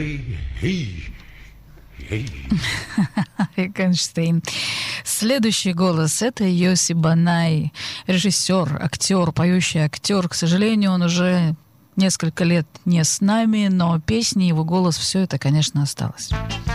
Эйкенштейн. Следующий голос — это Йоси Банай, режиссер, актер, поющий актер. К сожалению, он уже несколько лет не с нами, но песни, его голос — все это, конечно, осталось.